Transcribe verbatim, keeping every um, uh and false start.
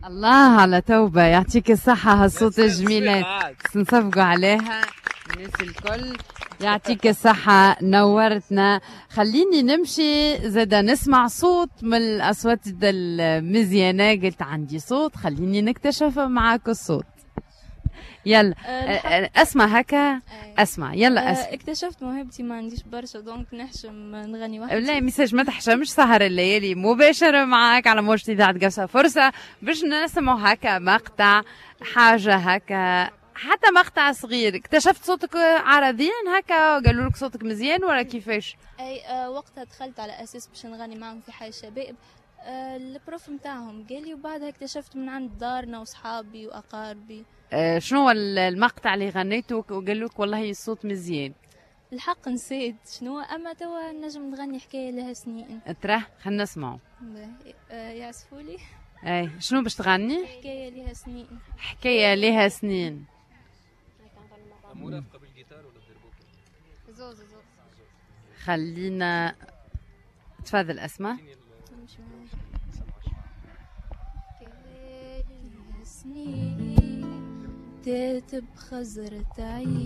الله على توبة، يعطيك الصحة هالصوت الجميل نصفقوا عليها الناس الكل. يعطيك الصحة نورتنا. خليني نمشي زادا نسمع صوت من الأصوات المزيانة. قلت عندي صوت، خليني نكتشف معاك الصوت. يلا أه اسمع هكا. اسمع يلا اسمع. أه اكتشفت موهبتي ما عنديش برشا دونك نحشم نغني وحدي. لا ميساج ما تحشمش، سهر الليالي مباشرة معاك على موجة إذاعة قصة، فرصة باش نسمعوا هكا مقطع حاجة هكا، حتى مقطع صغير. اكتشفت صوتك عرضيا هكا قالوا لك صوتك مزيان ولا كيفاش؟ اي أه وقتها دخلت على اساس باش نغني معهم في حي الشباب. أه البروف نتاعهم قال لي، وبعدها اكتشفت من عند دارنا وصحابي واقاربي. أه شنو هو المقطع اللي غنيته وقال لك والله الصوت مزيان؟ الحق نسيت شنو، اما توا نجم نغني حكايه لها سنين. تراه خلينا نسمعوا. أه يعزفولي. اي شنو باش تغني؟ حكايه لها سنين. حكايه لها سنين. مرافقه بالجيتار ولا بالدربوكه؟ زوز زوز. خلينا تفضل اسمع. سنين تاتب خزرة عين